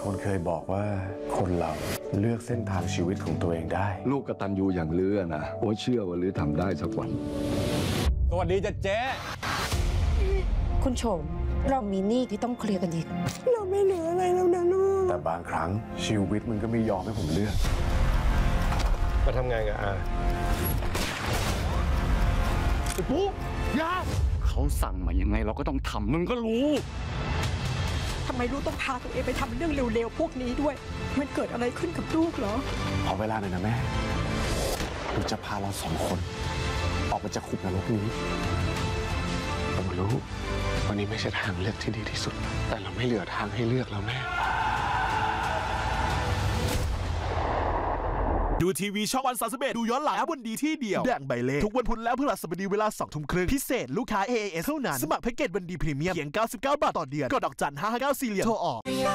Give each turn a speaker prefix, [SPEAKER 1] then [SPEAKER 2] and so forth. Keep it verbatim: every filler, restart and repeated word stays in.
[SPEAKER 1] คนเคยบอกว่าคนเราเลือกเส้นทางชีวิตของตัวเองได้
[SPEAKER 2] ลูกกตัญญูอย่างเลือนะโอ้เชื่อว่าลือทำได้สักวัน
[SPEAKER 3] สวัสดีจ้ะเจ๊
[SPEAKER 4] คุณโฉมเรามีหนี้ที่ต้องเคลียร์กันอีกเราไม่เหลืออะไรแล้วนะลูก
[SPEAKER 1] แต่บางครั้งชีวิตมันก็ไม่ยอมให้ผมเลือก
[SPEAKER 3] มาทำงานกับอาไอ้ปุ๊ยา
[SPEAKER 2] เขาสั่งมายังไงเราก็ต้องทำมึงก็รู้
[SPEAKER 4] ทำไมลูกต้องพาตัวเองไปทำเรื่องเร็วๆพวกนี้ด้วยมันเกิดอะไรขึ้นกับลูกเหรอ
[SPEAKER 1] ขอเวลาหน่อยนะแม่ผมจะพาเราสองคนออกไปจากขุมนรกนี้ผมรู้วันนี้ไม่ใช่ทางเลือกที่ดีที่สุดแต่เราไม่เหลือทางให้เลือกแล้วแม่
[SPEAKER 5] ดูทีวีช่องวันสามสิบเอ็ดดูย้อนหลังบนดีที่เดียวแดงใบเล่ทุกวันพุธและพฤหัสบดีเวลาสองทุ่มครึ่งพิเศษลูกค้า เอ เอ เอส เท่านั้นสมัครแพ็กเกจวันดีพรีเมียมเพียงเก้าสิบเก้าบาทต่อเดือนกดดอกจันห้าห้าเก้าสี่เหลี่ยมโทรออก